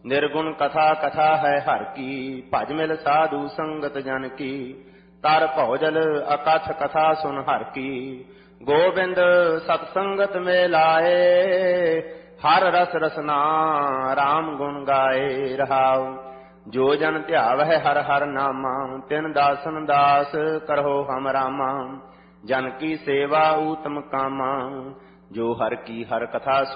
निर्गुण कथा कथा है हर की, भज मिल साधु संगत जन की। तर भौजल अकथ कथा सुन हर की, गोविंद सतसंगत में लाए। हर रस रसना राम गुण गाए रहाओ। जो जन ध्यावै हर हर नामा, तिन दासन दास करहो हम रामा। जन की सेवा उत्तम कामा, जो हर की हर कथा